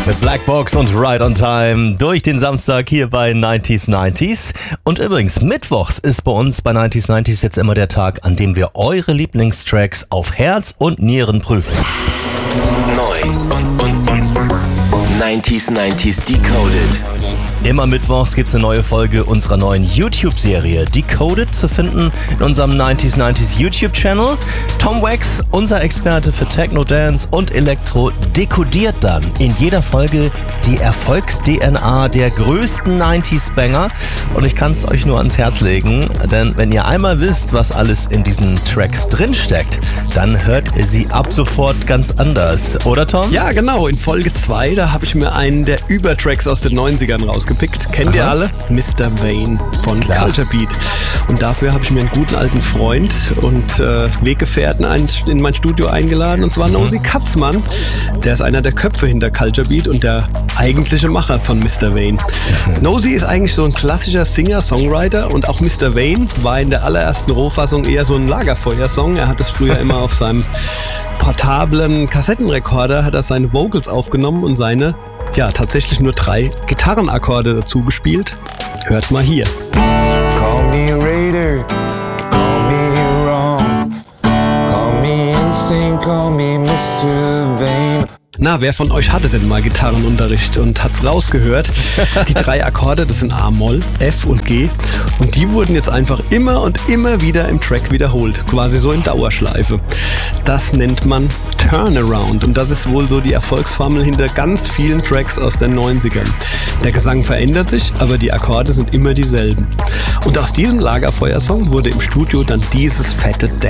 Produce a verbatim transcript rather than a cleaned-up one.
Mit Black Box und Right on Time durch den Samstag hier bei neunzig neunzig. Und übrigens, mittwochs ist bei uns bei neunzig neunzig jetzt immer der Tag, an dem wir eure Lieblingstracks auf Herz und Nieren prüfen. Neu und, und, und neunzig neunzig Decoded. Immer mittwochs gibt's eine neue Folge unserer neuen YouTube-Serie Decoded zu finden in unserem neunzig neunzig YouTube-Channel. Tom Wax, unser Experte für Techno, Dance und Elektro, dekodiert dann in jeder Folge die Erfolgs-D N A der größten neunziger-Banger. Und ich kann es euch nur ans Herz legen, denn wenn ihr einmal wisst, was alles in diesen Tracks drinsteckt, dann hört ihr sie ab sofort ganz anders. Oder Tom? Ja, genau. In Folge zwei, da habe ich mir einen der Übertracks aus den neunzigern rausgepickt. Kennt Aha. ihr alle? Mister Vane von Klar. Culture Beat. Und dafür habe ich mir einen guten alten Freund und äh, Weggefährten ein, in mein Studio eingeladen, und zwar mhm. Nosy Katzmann. Der ist einer der Köpfe hinter Culture Beat und der eigentliche Macher von Mister Vane. Mhm. Nosy ist eigentlich so ein klassischer Singer-Songwriter, und auch Mister Vane war in der allerersten Rohfassung eher so ein Lagerfeuersong. Er hat es früher immer auf seinem portablen Kassettenrekorder hat er seine Vocals aufgenommen und seine, ja, tatsächlich nur drei Gitarrenakkorde dazu gespielt. Hört mal hier. Call me Raider, call me wrong, call me insane, call me Mister Vane. Na, wer von euch hatte denn mal Gitarrenunterricht und hat's rausgehört? Die drei Akkorde, das sind A-Moll, F und G, und die wurden jetzt einfach immer und immer wieder im Track wiederholt, quasi so in Dauerschleife. Das nennt man Turnaround, und das ist wohl so die Erfolgsformel hinter ganz vielen Tracks aus den neunzigern. Der Gesang verändert sich, aber die Akkorde sind immer dieselben. Und aus diesem Lagerfeuersong wurde im Studio dann dieses fette